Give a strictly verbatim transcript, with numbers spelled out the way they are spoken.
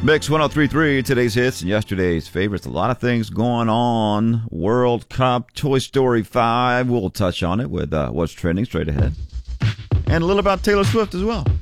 Mix one oh three point three, today's hits and yesterday's favorites. A lot of things going on. World Cup, Toy Story five. We'll touch on it with uh, what's trending straight ahead. And a little about Taylor Swift as well.